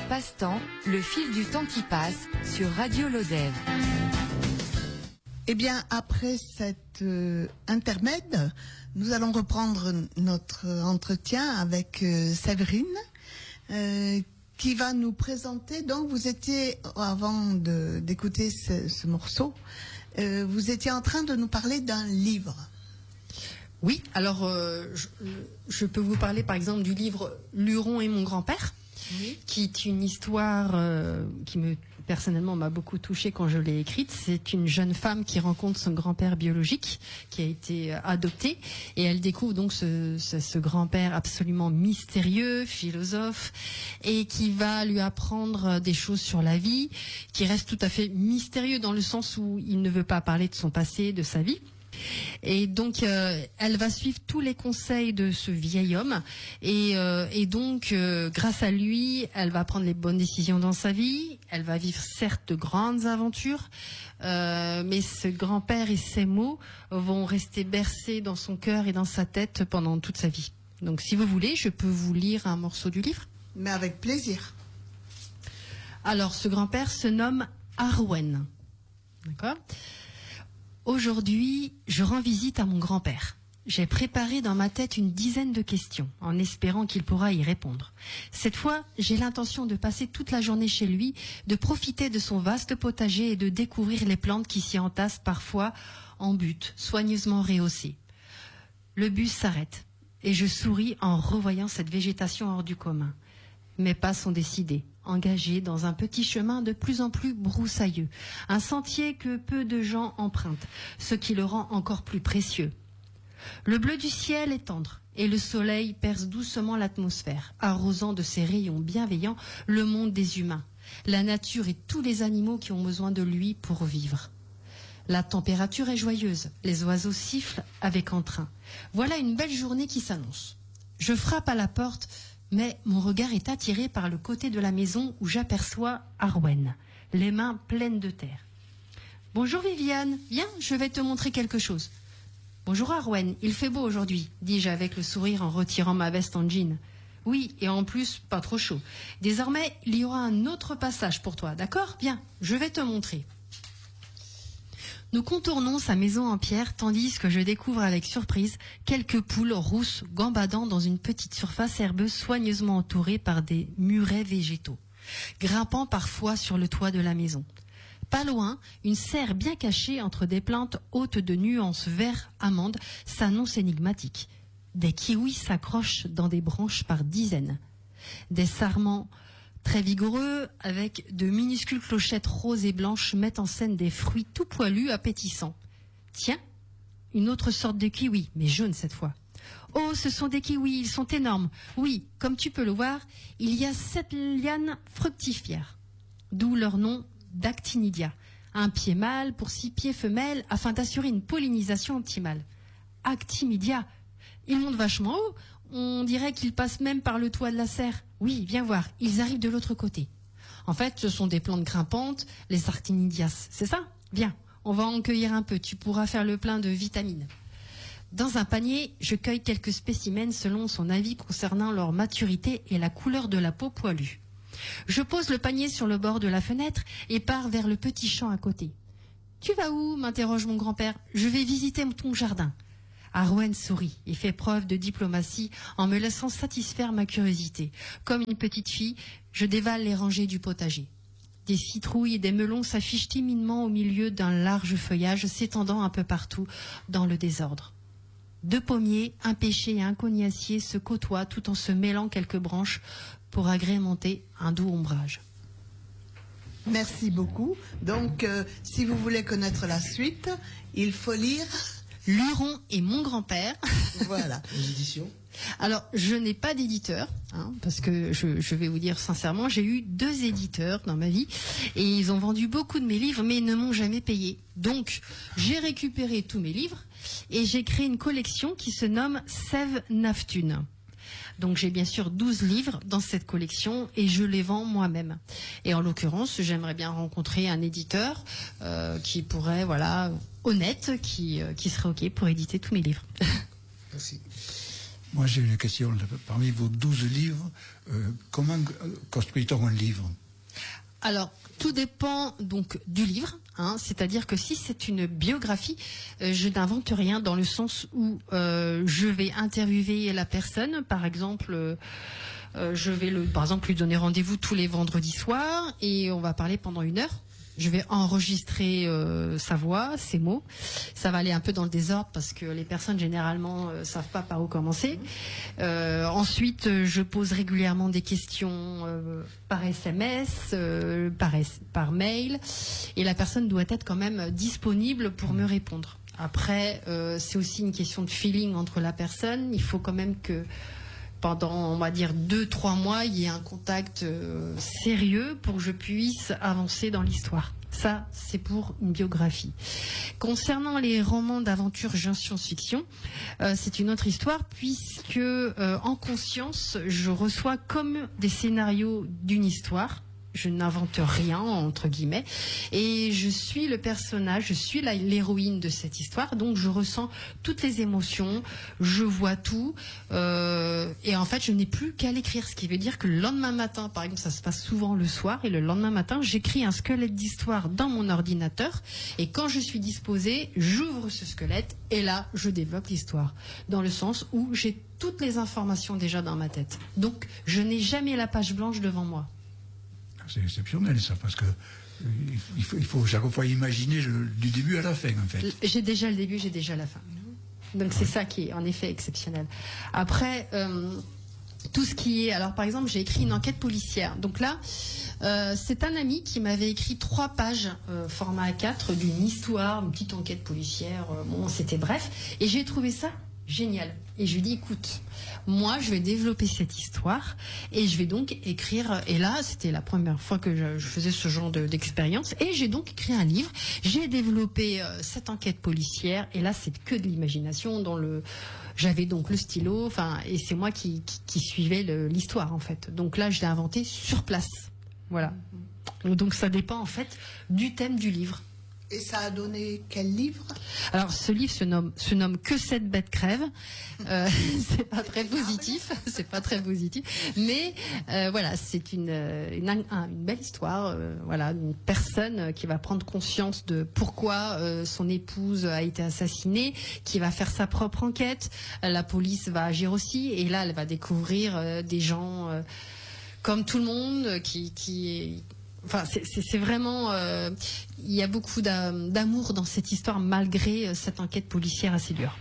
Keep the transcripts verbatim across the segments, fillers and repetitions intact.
passe-temps, le fil du temps qui passe sur Radio Lodève. Eh bien, après cet euh, intermède, nous allons reprendre notre entretien avec euh, Séverine, euh, qui va nous présenter. Donc, vous étiez, avant de, d'écouter ce, ce morceau, euh, vous étiez en train de nous parler d'un livre. Oui, alors euh, je, je peux vous parler par exemple du livre Luron et mon grand-père, oui. qui est une histoire euh, qui me personnellement m'a beaucoup touchée quand je l'ai écrite. C'est une jeune femme qui rencontre son grand-père biologique qui a été adopté et elle découvre donc ce, ce, ce grand-père absolument mystérieux, philosophe, et qui va lui apprendre des choses sur la vie, qui reste tout à fait mystérieux dans le sens où il ne veut pas parler de son passé, de sa vie. Et donc euh, elle va suivre tous les conseils de ce vieil homme et, euh, et donc euh, grâce à lui elle va prendre les bonnes décisions dans sa vie, elle va vivre certes de grandes aventures, euh, mais ce grand-père et ses mots vont rester bercés dans son cœur et dans sa tête pendant toute sa vie. Donc si vous voulez, je peux vous lire un morceau du livre. Mais avec plaisir. Alors ce grand-père se nomme Arwen. D'accord ? Aujourd'hui, je rends visite à mon grand-père. J'ai préparé dans ma tête une dizaine de questions, en espérant qu'il pourra y répondre. Cette fois, j'ai l'intention de passer toute la journée chez lui, de profiter de son vaste potager et de découvrir les plantes qui s'y entassent parfois en butte, soigneusement rehaussées. Le bus s'arrête, et je souris en revoyant cette végétation hors du commun. Mes pas sont décidés, engagés dans un petit chemin de plus en plus broussailleux, un sentier que peu de gens empruntent, ce qui le rend encore plus précieux. Le bleu du ciel est tendre, et le soleil perce doucement l'atmosphère, arrosant de ses rayons bienveillants le monde des humains, la nature et tous les animaux qui ont besoin de lui pour vivre. La température est joyeuse, les oiseaux sifflent avec entrain. Voilà une belle journée qui s'annonce. Je frappe à la porte, mais mon regard est attiré par le côté de la maison où j'aperçois Arwen, les mains pleines de terre. « Bonjour Viviane, viens, je vais te montrer quelque chose. »« Bonjour Arwen, il fait beau aujourd'hui, dis-je avec le sourire en retirant ma veste en jean. »« Oui, et en plus, pas trop chaud. Désormais, il y aura un autre passage pour toi, d'accord ? Bien, je vais te montrer. » Nous contournons sa maison en pierre tandis que je découvre avec surprise quelques poules rousses gambadant dans une petite surface herbeuse soigneusement entourée par des murets végétaux, grimpant parfois sur le toit de la maison. Pas loin, une serre bien cachée entre des plantes hautes de nuances vert-amande s'annonce énigmatique. Des kiwis s'accrochent dans des branches par dizaines. Des sarments très vigoureux, avec de minuscules clochettes roses et blanches, mettent en scène des fruits tout poilus, appétissants. Tiens, une autre sorte de kiwi, mais jaune cette fois. Oh, ce sont des kiwis, ils sont énormes. Oui, comme tu peux le voir, il y a sept lianes fructifères, d'où leur nom d'actinidia. Un pied mâle pour six pieds femelles, afin d'assurer une pollinisation optimale. Actinidia, ils montent vachement haut. On dirait qu'ils passent même par le toit de la serre. Oui, viens voir, ils arrivent de l'autre côté. En fait, ce sont des plantes grimpantes, les actinidias, c'est ça ? Viens, on va en cueillir un peu, tu pourras faire le plein de vitamines. Dans un panier, je cueille quelques spécimens selon son avis concernant leur maturité et la couleur de la peau poilue. Je pose le panier sur le bord de la fenêtre et pars vers le petit champ à côté. « Tu vas où ?» m'interroge mon grand-père. « Je vais visiter ton jardin. » Arwen sourit et fait preuve de diplomatie en me laissant satisfaire ma curiosité. Comme une petite fille, je dévale les rangées du potager. Des citrouilles et des melons s'affichent timidement au milieu d'un large feuillage s'étendant un peu partout dans le désordre. Deux pommiers, un pêcher et un cognacier se côtoient tout en se mêlant quelques branches pour agrémenter un doux ombrage. Merci beaucoup. Donc, euh, si vous voulez connaître la suite, il faut lire... Luron et mon grand-père. Voilà. Les éditions. Alors, je n'ai pas d'éditeur, hein, parce que je, je vais vous dire sincèrement, j'ai eu deux éditeurs dans ma vie et ils ont vendu beaucoup de mes livres, mais ils ne m'ont jamais payé. Donc, j'ai récupéré tous mes livres et j'ai créé une collection qui se nomme Sève Naftune. Donc j'ai bien sûr douze livres dans cette collection et je les vends moi-même. Et en l'occurrence, j'aimerais bien rencontrer un éditeur euh, qui pourrait, voilà, honnête, qui, euh, qui serait OK pour éditer tous mes livres. Merci. Moi, j'ai une question. Parmi vos douze livres, euh, comment construit-on un livre? Alors, tout dépend donc du livre, hein, c'est-à-dire que si c'est une biographie, euh, je n'invente rien dans le sens où euh, je vais interviewer la personne, par exemple, euh, euh, je vais le, par exemple lui donner rendez-vous tous les vendredis soirs et on va parler pendant une heure. Je vais enregistrer euh, sa voix, ses mots. Ça va aller un peu dans le désordre parce que les personnes généralement euh, savent pas par où commencer. Euh, ensuite, euh, je pose régulièrement des questions euh, par S M S, euh, par, S par mail, et la personne doit être quand même disponible pour me répondre. Après, euh, c'est aussi une question de feeling entre la personne. Il faut quand même que pendant, on va dire, deux, trois mois, il y ait un contact euh, sérieux pour que je puisse avancer dans l'histoire. Ça, c'est pour une biographie. Concernant les romans d'aventure science-fiction, euh, c'est une autre histoire puisque, euh, en conscience, je reçois comme des scénarios d'une histoire. Je n'invente rien, entre guillemets, et je suis le personnage, je suis l'héroïne de cette histoire, donc je ressens toutes les émotions, je vois tout, euh, et en fait je n'ai plus qu'à l'écrire, ce qui veut dire que le lendemain matin, par exemple ça se passe souvent le soir, et le lendemain matin j'écris un squelette d'histoire dans mon ordinateur, et quand je suis disposée, j'ouvre ce squelette, et là je développe l'histoire, dans le sens où j'ai toutes les informations déjà dans ma tête, donc je n'ai jamais la page blanche devant moi. C'est exceptionnel ça, parce que euh, il, faut, il faut chaque fois imaginer le, du début à la fin en fait. J'ai déjà le début, j'ai déjà la fin. Donc c'est ça qui est en effet exceptionnel. Après, euh, tout ce qui est... Alors par exemple, j'ai écrit une enquête policière. Donc là, euh, c'est un ami qui m'avait écrit trois pages, euh, format A quatre, d'une histoire, une petite enquête policière. Euh, bon, c'était bref. Et j'ai trouvé ça génial. Et je lui ai dit, écoute, moi, je vais développer cette histoire et je vais donc écrire. Et là, c'était la première fois que je, je faisais ce genre d'expérience. Et j'ai donc écrit un livre. J'ai développé euh, cette enquête policière. Et là, c'est que de l'imagination. Dans le, j'avais donc le stylo. Enfin, et c'est moi qui, qui, qui suivais l'histoire en fait. Donc là, je l'ai inventé sur place. Voilà. Donc ça dépend en fait du thème du livre. Et ça a donné quel livre? Alors, ce livre se nomme, se nomme Que cette bête crève. Euh, c'est pas très positif, c'est pas très positif. Mais euh, voilà, c'est une, une, une belle histoire. Euh, voilà, une personne qui va prendre conscience de pourquoi euh, son épouse a été assassinée, qui va faire sa propre enquête. La police va agir aussi, et là, elle va découvrir euh, des gens euh, comme tout le monde qui, qui Enfin, c'est vraiment... Euh, il y a beaucoup d'amour dans cette histoire, malgré cette enquête policière assez dure.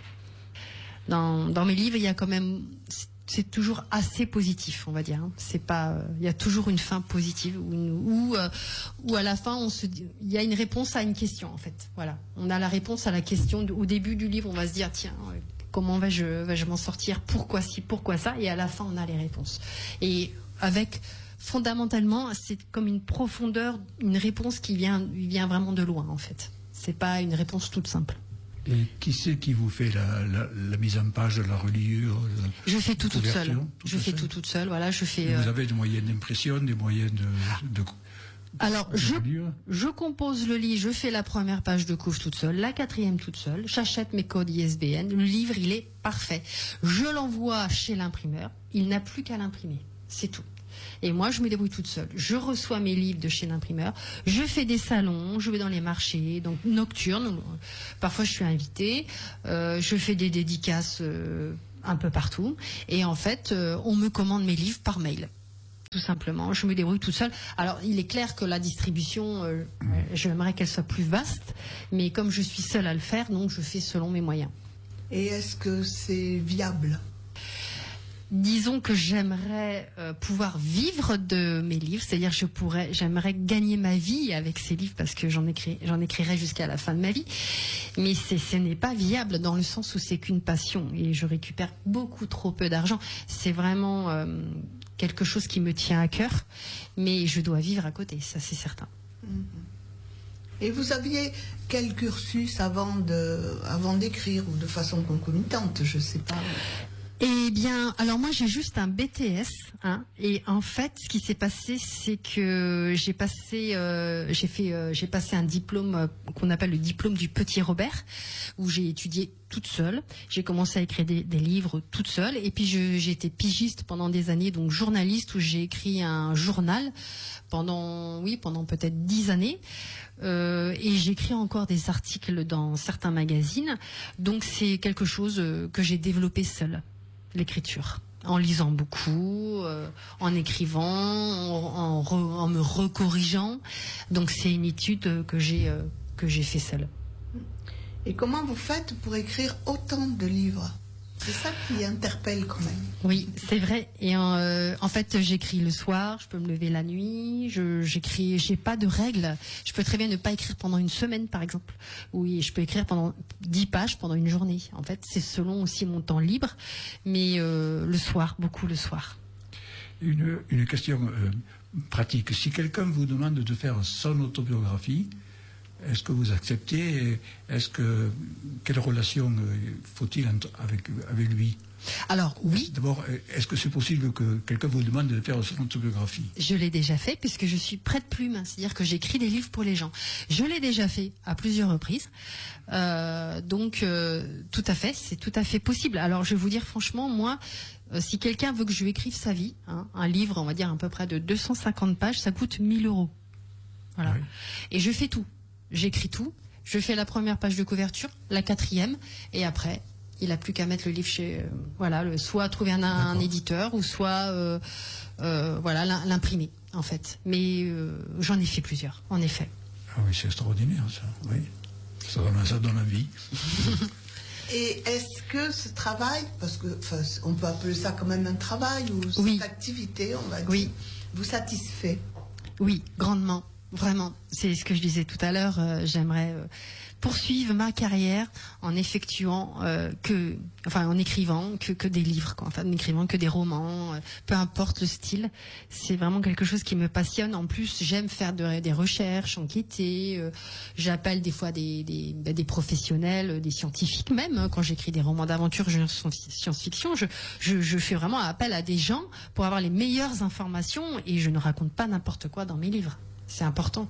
Dans, dans mes livres, il y a quand même... C'est toujours assez positif, on va dire. Hein. C'est pas... Il y a toujours une fin positive, où, où, euh, où à la fin, on se dit, il y a une réponse à une question, en fait. Voilà. On a la réponse à la question. Au début du livre, on va se dire, tiens... Comment vais-je vais-je m'en sortir? Pourquoi ci? Pourquoi ça? Et à la fin, on a les réponses. Et avec... Fondamentalement, c'est comme une profondeur, une réponse qui vient, vient vraiment de loin, en fait. C'est pas une réponse toute simple. Et qui c'est qui vous fait la, la, la mise en page, la reliure? La je fais tout toute seule. Tout je fais tout toute seule. Voilà, je fais. Vous avez des moyens d'impression, des moyens de. de Alors, je, je compose le livre, je fais la première page de couve toute seule, la quatrième toute seule, j'achète mes codes I S B N, le livre, il est parfait. Je l'envoie chez l'imprimeur, il n'a plus qu'à l'imprimer. C'est tout. Et moi, je me débrouille toute seule. Je reçois mes livres de chez l'imprimeur. Je fais des salons, je vais dans les marchés, donc nocturnes. Parfois, je suis invitée. Euh, je fais des dédicaces euh, un peu partout. Et en fait, euh, on me commande mes livres par mail. Tout simplement, je me débrouille toute seule. Alors, il est clair que la distribution, euh, j'aimerais qu'elle soit plus vaste. Mais comme je suis seule à le faire, donc je fais selon mes moyens. Et est-ce que c'est viable ? Disons que j'aimerais euh, pouvoir vivre de mes livres, c'est-à-dire je pourrais, j'aimerais gagner ma vie avec ces livres parce que j'en écris, j'en écrirai jusqu'à la fin de ma vie. Mais ce n'est pas viable dans le sens où c'est qu'une passion et je récupère beaucoup trop peu d'argent. C'est vraiment euh, quelque chose qui me tient à cœur, mais je dois vivre à côté, ça c'est certain. Et vous aviez quel cursus avant de, avant d'écrire ou de façon concomitante, je sais pas. Eh bien, alors moi j'ai juste un B T S, hein, et en fait, ce qui s'est passé, c'est que j'ai passé, euh, j'ai fait, euh, j'ai passé un diplôme euh, qu'on appelle le diplôme du Petit Robert, où j'ai étudié toute seule. J'ai commencé à écrire des, des livres toute seule. Et puis j'ai été pigiste pendant des années, donc journaliste, où j'ai écrit un journal pendant, oui, pendant peut-être dix années. Euh, et j'écris encore des articles dans certains magazines. Donc c'est quelque chose que j'ai développé seule, l'écriture. En lisant beaucoup, euh, en écrivant, en, en, re, en me recorrigeant. Donc c'est une étude que j'ai euh, que j'ai fait seule. Et comment vous faites pour écrire autant de livres? C'est ça qui interpelle quand même. Oui, c'est vrai. Et euh, en fait, j'écris le soir, je peux me lever la nuit, je, j'écris, j'ai pas de règles. Je peux très bien ne pas écrire pendant une semaine, par exemple. Oui, je peux écrire pendant dix pages pendant une journée. En fait, c'est selon aussi mon temps libre, mais euh, le soir, beaucoup le soir. Une, une question euh, pratique. Si quelqu'un vous demande de faire son autobiographie, est-ce que vous acceptez? Est-ce que quelle relation faut-il avec avec lui? Alors oui. D'abord, est-ce que c'est possible que quelqu'un vous demande de faire son autobiographie? Je l'ai déjà fait puisque je suis prête-plume, c'est-à-dire que j'écris des livres pour les gens. Je l'ai déjà fait à plusieurs reprises, euh, donc euh, tout à fait, c'est tout à fait possible. Alors je vais vous dire franchement, moi, euh, si quelqu'un veut que je lui écrive sa vie, hein, un livre, on va dire à peu près de deux cent cinquante pages, ça coûte mille euros. Voilà. Oui. Et je fais tout. J'écris tout, je fais la première page de couverture, la quatrième, et après, il n'a plus qu'à mettre le livre chez, euh, voilà, le, soit trouver un, un éditeur, ou soit, euh, euh, voilà, l'imprimer, en fait. Mais euh, j'en ai fait plusieurs, en effet. Ah oui, c'est extraordinaire, ça. Oui, ça donne, ça donne envie. Et est-ce que ce travail, parce que on peut appeler ça quand même un travail, ou cette oui. activité, on va dire, oui. vous satisfait? Oui, grandement. Vraiment, c'est ce que je disais tout à l'heure. Euh, J'aimerais euh, poursuivre ma carrière en effectuant euh, que, enfin, en écrivant que, que des livres, quoi. Enfin, en écrivant que des romans, euh, peu importe le style. C'est vraiment quelque chose qui me passionne. En plus, j'aime faire de, des recherches, enquêter. Euh, J'appelle des fois des, des, des professionnels, des scientifiques même. Hein, quand j'écris des romans d'aventure, science-fiction, je, je, je fais vraiment appel à des gens pour avoir les meilleures informations, et je ne raconte pas n'importe quoi dans mes livres. C'est important.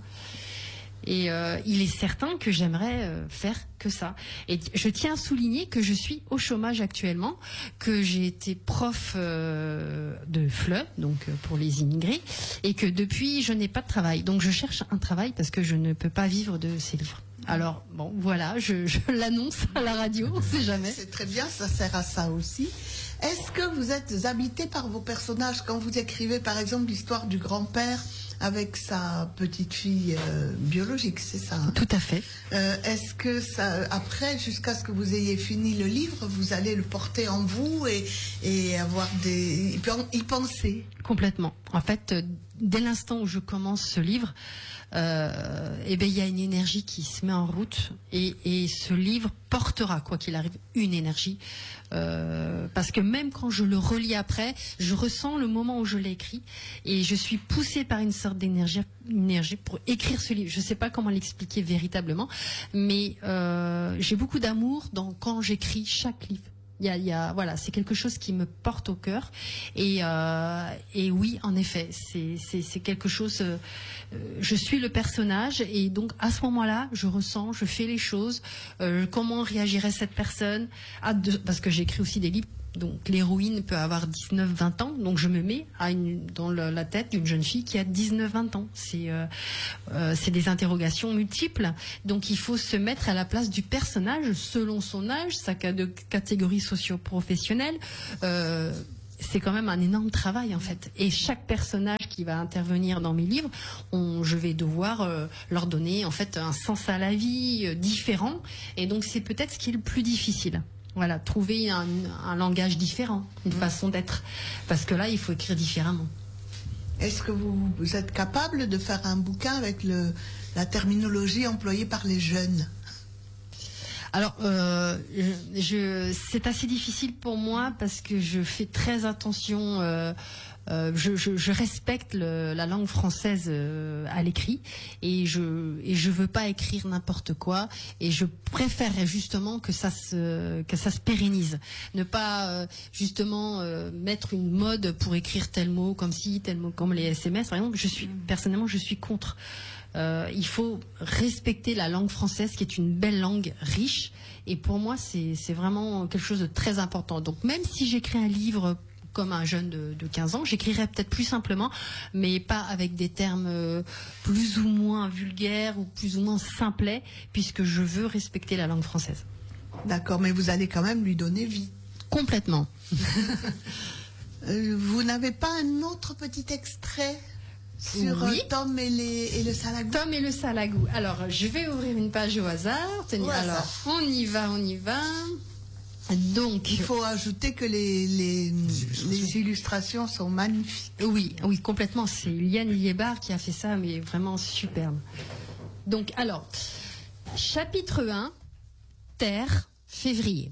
Et euh, il est certain que j'aimerais euh, faire que ça. Et je tiens à souligner que je suis au chômage actuellement, que j'ai été prof euh, de F L E, donc euh, pour les immigrés, et que depuis, je n'ai pas de travail. Donc je cherche un travail parce que je ne peux pas vivre de ces livres. Alors, bon, voilà, je, je l'annonce à la radio, on ne sait jamais. C'est très bien, ça sert à ça aussi. Est-ce que vous êtes habité par vos personnages quand vous écrivez, par exemple, l'histoire du grand-père avec sa petite fille euh, biologique, c'est ça, hein? Tout à fait. Euh, est-ce que ça, après, jusqu'à ce que vous ayez fini le livre, vous allez le porter en vous et, et avoir des, y penser? Complètement. En fait, dès l'instant où je commence ce livre, euh, eh ben, il y a une énergie qui se met en route, et, et ce livre portera, quoi qu'il arrive, une énergie. Euh, parce que même quand je le relis après, je ressens le moment où je l'ai écrit, et je suis poussée par une sorte d'énergie, énergie pour écrire ce livre. Je ne sais pas comment l'expliquer véritablement, mais euh, j'ai beaucoup d'amour dans quand j'écris chaque livre. Il y a, il y a, voilà, c'est quelque chose qui me porte au cœur, et, euh, et oui, en effet, c'est, c'est, c'est quelque chose. Euh, je suis le personnage, et donc à ce moment-là, je ressens, je fais les choses. Euh, comment réagirait cette personne? Ah, de, parce que j'écris aussi des livres. Donc l'héroïne peut avoir dix-neuf vingt ans, donc je me mets à une, dans le, la tête d'une jeune fille qui a dix-neuf vingt ans. C'est euh, euh, c'est des interrogations multiples, donc il faut se mettre à la place du personnage selon son âge, sa catégorie socio-professionnelle. Euh, c'est quand même un énorme travail en fait. Et chaque personnage qui va intervenir dans mes livres, on, je vais devoir euh, leur donner en fait un sens à la vie euh, différent, et donc c'est peut-être ce qui est le plus difficile. Voilà, trouver un, un langage différent, une mmh. façon d'être. Parce que là, il faut écrire différemment. Est-ce que vous, vous êtes capable de faire un bouquin avec le, la terminologie employée par les jeunes? Alors, euh, je, je, c'est assez difficile pour moi parce que je fais très attention. Euh, Euh, je, je, je respecte le, la langue française euh, à l'écrit, et je et je veux pas écrire n'importe quoi, et je préfère justement que ça se que ça se pérennise, ne pas euh, justement euh, mettre une mode pour écrire tel mot comme si tel mot comme les S M S par exemple. Je suis personnellement je suis contre. Euh, il faut respecter la langue française, qui est une belle langue riche. Et pour moi, c'est c'est vraiment quelque chose de très important. Donc même si j'écris un livre comme un jeune de, de quinze ans, j'écrirais peut-être plus simplement, mais pas avec des termes euh, plus ou moins vulgaires ou plus ou moins simplets, puisque je veux respecter la langue française. D'accord, mais vous allez quand même lui donner vie. Complètement. euh, vous n'avez pas un autre petit extrait sur Oui. euh, Tom et, les, et le salagou? Tom et le salagou. Alors, je vais ouvrir une page au hasard. Tenez, Au hasard. alors, on y va, on y va. Donc, Il faut ajouter que les, les, les illustrations sont magnifiques. oui, oui, complètement. C'est Liane Liébar qui a fait ça, mais vraiment superbe. Donc, alors, chapitre un, Terre, février.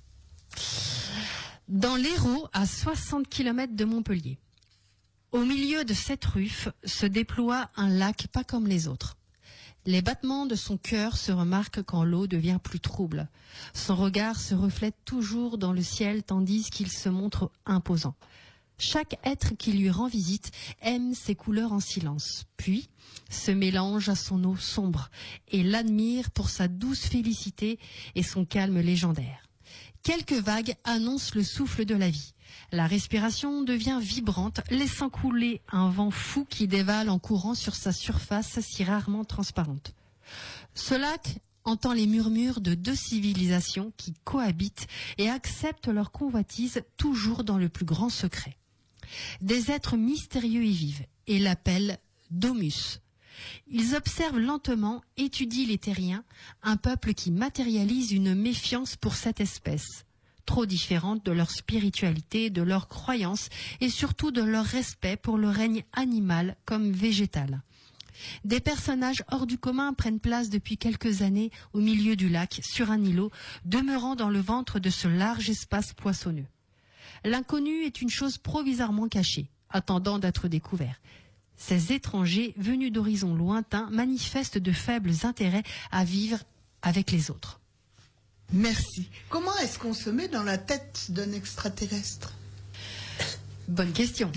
Dans l'Hérault, à soixante kilomètres de Montpellier, au milieu de cette ruffe se déploie un lac pas comme les autres. Les battements de son cœur se remarquent quand l'eau devient plus trouble. Son regard se reflète toujours dans le ciel tandis qu'il se montre imposant. Chaque être qui lui rend visite aime ses couleurs en silence, puis se mélange à son eau sombre et l'admire pour sa douce félicité et son calme légendaire. Quelques vagues annoncent le souffle de la vie. La respiration devient vibrante, laissant couler un vent fou qui dévale en courant sur sa surface si rarement transparente. Ce lac entend les murmures de deux civilisations qui cohabitent et acceptent leur convoitise toujours dans le plus grand secret. Des êtres mystérieux y vivent et l'appellent Domus. Ils observent lentement, étudient les terriens, un peuple qui matérialise une méfiance pour cette espèce, trop différente de leur spiritualité, de leurs croyances et surtout de leur respect pour le règne animal comme végétal. Des personnages hors du commun prennent place depuis quelques années au milieu du lac, sur un îlot, demeurant dans le ventre de ce large espace poissonneux. L'inconnu est une chose provisoirement cachée, attendant d'être découvert. Ces étrangers, venus d'horizons lointains, manifestent de faibles intérêts à vivre avec les autres. Merci. Comment est-ce qu'on se met dans la tête d'un extraterrestre? Bonne question.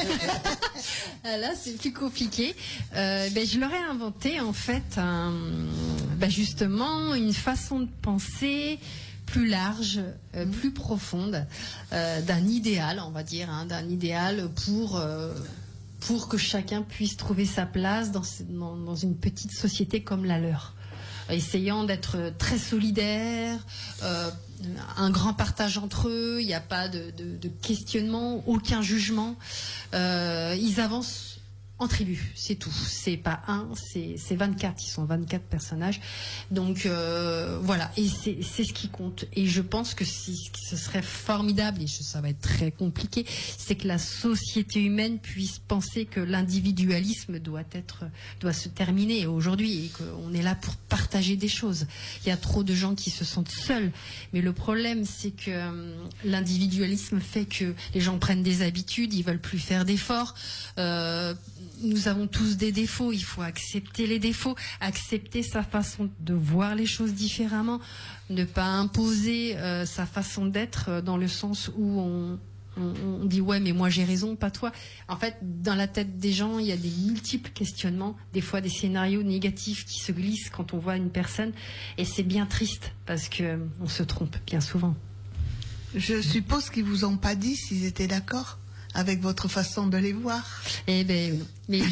Là, c'est plus compliqué. Euh, ben, je leur ai inventé, en fait, un, ben, justement, une façon de penser plus large, euh, plus profonde, euh, d'un idéal, on va dire, hein, d'un idéal pour... Euh, pour que chacun puisse trouver sa place dans, dans, dans une petite société comme la leur. Essayant d'être très solidaire, euh, un grand partage entre eux, il n'y a pas de, de, de questionnement, aucun jugement. Euh, ils avancent en tribu, c'est tout. C'est pas un, c'est, c'est vingt-quatre. Ils sont vingt-quatre personnages. Donc euh, voilà, et c'est, c'est ce qui compte. Et je pense que si, ce serait formidable, et je, ça va être très compliqué, c'est que la société humaine puisse penser que l'individualisme doit être, doit se terminer aujourd'hui et qu'on est là pour partager des choses. Il y a trop de gens qui se sentent seuls. Mais le problème, c'est que euh, l'individualisme fait que les gens prennent des habitudes, ils veulent plus faire d'efforts. Euh, Nous avons tous des défauts, il faut accepter les défauts, accepter sa façon de voir les choses différemment, ne pas imposer euh, sa façon d'être dans le sens où on, on, on dit ouais mais moi j'ai raison, pas toi. En fait, dans la tête des gens, il y a des multiples questionnements, des fois des scénarios négatifs qui se glissent quand on voit une personne, et c'est bien triste parce que on se trompe bien souvent. Je suppose qu'ils vous ont pas dit s'ils étaient d'accord avec votre façon de les voir. Eh ben non. Mais...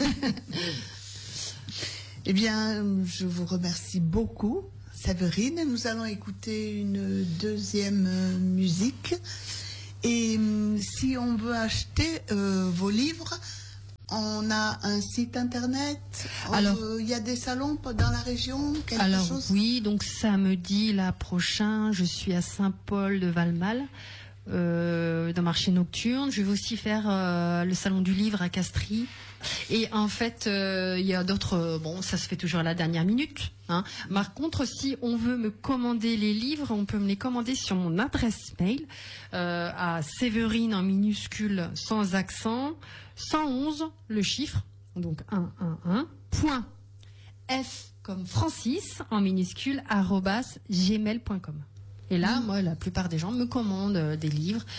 Eh bien, je vous remercie beaucoup, Séverine. Nous allons écouter une deuxième euh, musique. Et euh, si on veut acheter euh, vos livres, on a un site internet. Alors, il euh, y a des salons dans la région, quelque alors chose? oui, donc samedi là prochain, je suis à Saint-Paul de Valmal. Euh, dans marché nocturne. Je vais aussi faire euh, le salon du livre à Castries. Et en fait, il euh, y a d'autres... Euh, bon, ça se fait toujours à la dernière minute. Hein. Par contre, si on veut me commander les livres, on peut me les commander sur mon adresse mail euh, à Séverine en minuscule sans accent, cent onze, le chiffre, donc un un un, point F comme Francis en minuscule, arrobas gmail point com. Et là, moi, la plupart des gens me commandent euh, des livres.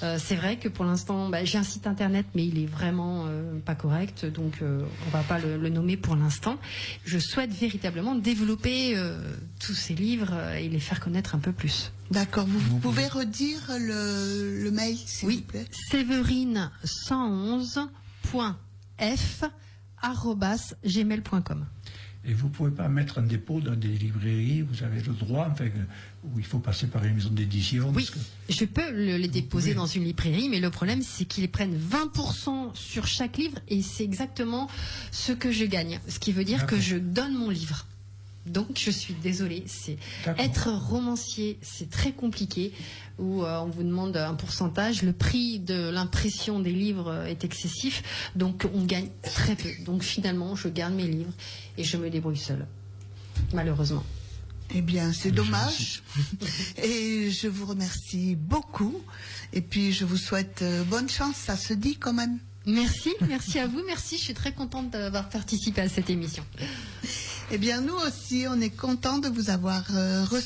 Euh, c'est vrai que pour l'instant, bah, j'ai un site internet, mais il est vraiment euh, pas correct, donc euh, on va pas le, le nommer pour l'instant. Je souhaite véritablement développer euh, tous ces livres euh, et les faire connaître un peu plus. D'accord, vous, vous pouvez redire le, le mail, s'il Oui, vous plaît? séverine cent onze point f arobase gmail point com. Et vous ne pouvez pas mettre un dépôt dans des librairies, vous avez le droit, enfin, où il faut passer par une maison d'édition. Oui, que... je peux le, les déposer pouvez. dans une librairie, mais le problème c'est qu'ils prennent vingt pour cent sur chaque livre et c'est exactement ce que je gagne. Ce qui veut dire que je donne mon livre. Donc je suis désolée, c'est être romancier, c'est très compliqué, où euh, on vous demande un pourcentage, le prix de l'impression des livres est excessif, donc on gagne très peu. Donc finalement, je garde mes livres et je me débrouille seule, malheureusement. Eh bien, c'est dommage. Et je vous remercie beaucoup. Et puis, je vous souhaite euh, bonne chance. Ça se dit quand même. Merci, merci à vous, merci. Je suis très contente d'avoir participé à cette émission. Eh bien, nous aussi, on est contents de vous avoir euh, reçu.